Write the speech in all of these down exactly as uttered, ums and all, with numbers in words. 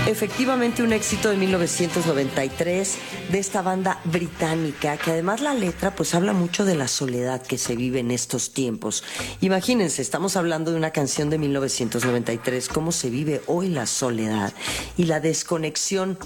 Efectivamente, un éxito de mil novecientos noventa y tres de esta banda británica, que además la letra pues habla mucho de la soledad que se vive en estos tiempos. Imagínense, estamos hablando de una canción de mil novecientos noventa y tres, cómo se vive hoy la soledad y la desconexión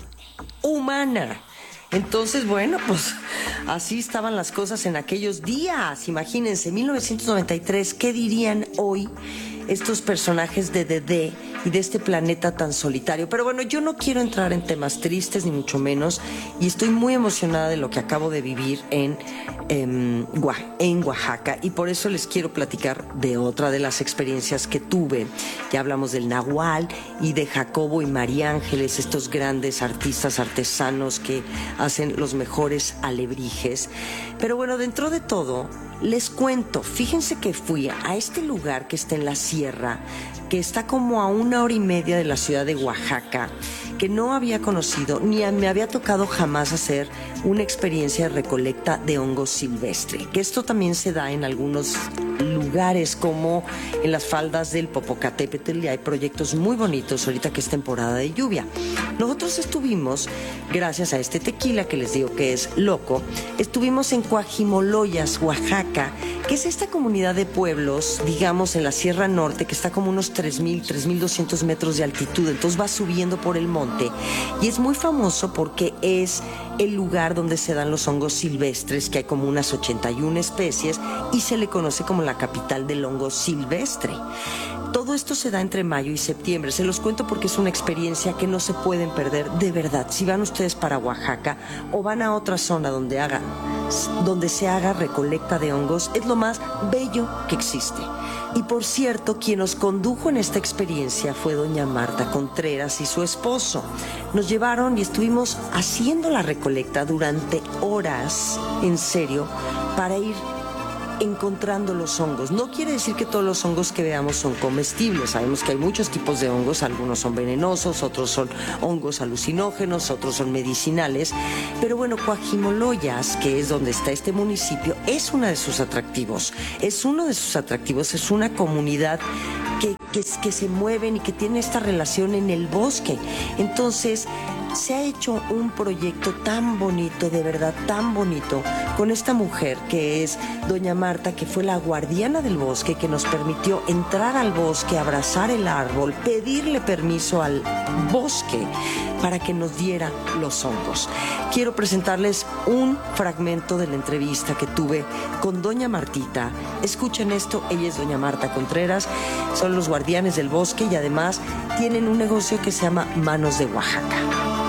humana. Entonces, bueno, pues así estaban las cosas en aquellos días. Imagínense, mil novecientos noventa y tres, ¿qué dirían hoy estos personajes de Dedé y de este planeta tan solitario? Pero bueno, yo no quiero entrar en temas tristes, ni mucho menos, y estoy muy emocionada de lo que acabo de vivir en, en, en Oaxaca, y por eso les quiero platicar de otra de las experiencias que tuve. Ya hablamos del Nahual y de Jacobo y María Ángeles, estos grandes artistas artesanos que hacen los mejores alebrijes. Pero bueno, dentro de todo, les cuento, fíjense que fui a este lugar que está en la sierra, que está como a una hora y media de la ciudad de Oaxaca, que no había conocido, ni me había tocado jamás hacer una experiencia de recolecta de hongos silvestre, que esto también se da en algunos lugares como en las faldas del Popocatépetl, y hay proyectos muy bonitos ahorita que es temporada de lluvia. Nosotros estuvimos, gracias a este tequila que les digo que es loco, estuvimos en Coajimoloyas, Oaxaca, que es esta comunidad de pueblos, digamos, en la Sierra Norte, que está como unos tres mil, tres mil doscientos metros de altitud, entonces va subiendo por el monte, y es muy famoso porque es el lugar donde se dan los hongos silvestres, que hay como unas ochenta y una especies, y se le conoce como la capital del hongo silvestre. Todo esto se da entre mayo y septiembre. Se los cuento porque es una experiencia que no se pueden perder, de verdad. Si van ustedes para Oaxaca o van a otra zona donde haga, donde se haga recolecta de hongos, es lo más bello que existe. Y por cierto, quien nos condujo en esta experiencia fue doña Marta Contreras y su esposo. Nos llevaron y estuvimos haciendo la recolecta durante horas, en serio, para ir encontrando los hongos. No quiere decir que todos los hongos que veamos son comestibles. Sabemos que hay muchos tipos de hongos, algunos son venenosos, otros son hongos alucinógenos, otros son medicinales. Pero bueno, Coajimoloyas, que es donde está este municipio, es uno de sus atractivos. Es uno de sus atractivos, es una comunidad que, que, que se mueven y que tiene esta relación en el bosque. Entonces, se ha hecho un proyecto tan bonito, de verdad tan bonito, con esta mujer que es doña Marta, que fue la guardiana del bosque, que nos permitió entrar al bosque, abrazar el árbol, pedirle permiso al bosque para que nos diera los hongos. Quiero presentarles un fragmento de la entrevista que tuve con doña Martita. Escuchen esto, ella es doña Marta Contreras, son los guardianes del bosque y además tienen un negocio que se llama Manos de Oaxaca.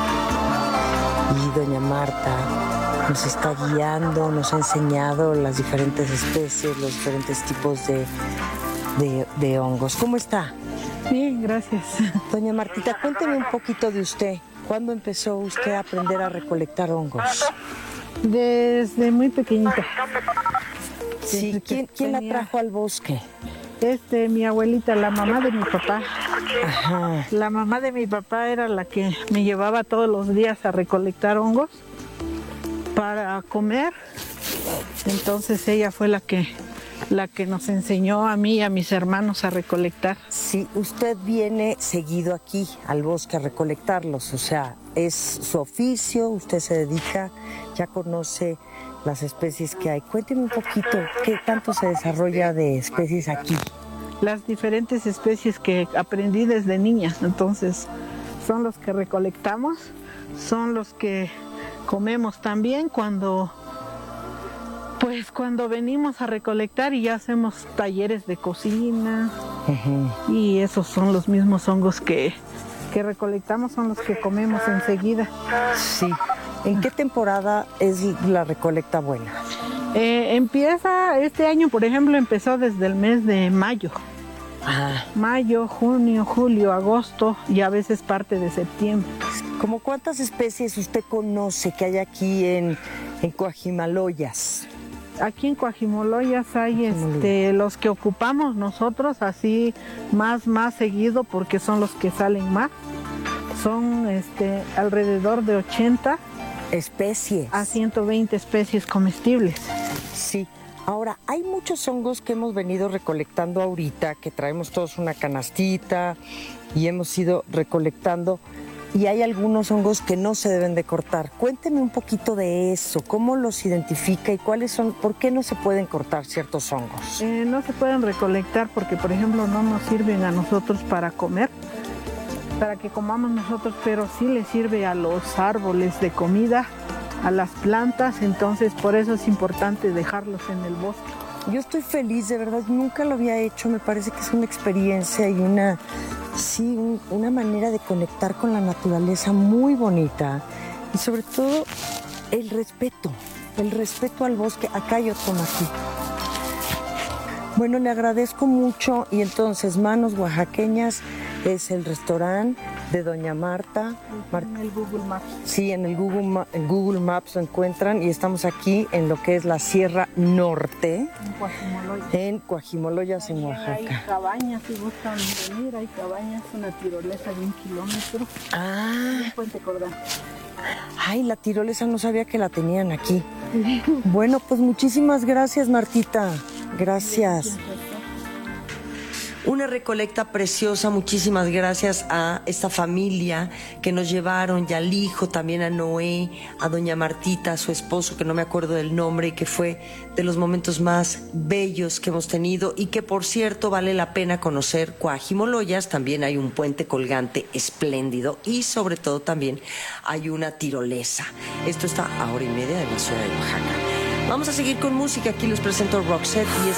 Y doña Marta nos está guiando, nos ha enseñado las diferentes especies, los diferentes tipos de, de, de hongos. ¿Cómo está? Bien, gracias. Doña Martita, cuénteme un poquito de usted. ¿Cuándo empezó usted a aprender a recolectar hongos? Desde muy pequeñita. Sí, ¿quién, quién la trajo al bosque? Este, mi abuelita, la mamá de mi papá. Ajá. La mamá de mi papá era la que me llevaba todos los días a recolectar hongos para comer. Entonces ella fue la que, la que nos enseñó a mí y a mis hermanos a recolectar. Sí, usted viene seguido aquí al bosque a recolectarlos, o sea, es su oficio, usted se dedica, ya conoce las especies que hay. Cuénteme un poquito, ¿qué tanto se desarrolla de especies aquí? Las diferentes especies que aprendí desde niña, entonces son los que recolectamos, son los que comemos también cuando, pues cuando venimos a recolectar y ya hacemos talleres de cocina. Uh-huh. Y esos son los mismos hongos que, que recolectamos, son los que comemos enseguida. Sí. ¿En qué temporada es la recolecta buena? Eh, empieza, este año por ejemplo empezó desde el mes de mayo. Ah. Mayo, junio, julio, agosto y a veces parte de septiembre. ¿Cómo cuántas especies usted conoce que hay aquí en, en Coajimoloyas? Aquí en Coajimoloyas hay este, los que ocupamos nosotros así más, más seguido porque son los que salen más. Son este, alrededor de ochenta especies a ciento veinte especies comestibles. Sí. Ahora, hay muchos hongos que hemos venido recolectando ahorita, que traemos todos una canastita y hemos ido recolectando, y hay algunos hongos que no se deben de cortar. Cuénteme un poquito de eso, cómo los identifica y cuáles son, por qué no se pueden cortar ciertos hongos. Eh, no se pueden recolectar porque, por ejemplo, no nos sirven a nosotros para comer, para que comamos nosotros, pero sí les sirve a los árboles de comida, a las plantas, entonces por eso es importante dejarlos en el bosque. Yo estoy feliz, de verdad, nunca lo había hecho, me parece que es una experiencia y una, sí, un, una manera de conectar con la naturaleza muy bonita y sobre todo el respeto, el respeto al bosque. Acá hay otro maquí. Bueno, le agradezco mucho y entonces Manos Oaxaqueñas es el restaurante de Doña Marta. En el Google Maps. Sí, en el Google, Ma en Google Maps lo encuentran y estamos aquí en lo que es la Sierra Norte. En Cuajimoloya. En Cuajimoloyas, en Oaxaca. Hay cabañas, si gustan venir, hay cabañas, una tirolesa de un kilómetro. Ah. Un puente cordón. Ay, la tirolesa no sabía que la tenían aquí. Bueno, pues muchísimas gracias, Martita. Gracias. Una recolecta preciosa, muchísimas gracias a esta familia que nos llevaron, y al hijo, también a Noé, a doña Martita, a su esposo, que no me acuerdo del nombre, y que fue de los momentos más bellos que hemos tenido, y que por cierto vale la pena conocer Cuajimoloyas. También hay un puente colgante espléndido y sobre todo también hay una tirolesa. Esto está a hora y media de la ciudad de Oaxaca. Vamos a seguir con música, aquí les presento Roxette y es